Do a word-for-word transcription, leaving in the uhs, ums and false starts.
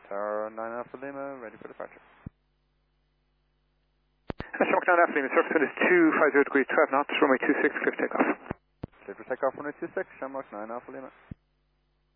Tower nine Alpha Lima, ready for departure. Shamrock nine Alpha Lima, circle is two five zero degree twelve knots, runway two six, clear for takeoff. Clear for takeoff, runway two six, Shamrock nine Alpha Lima.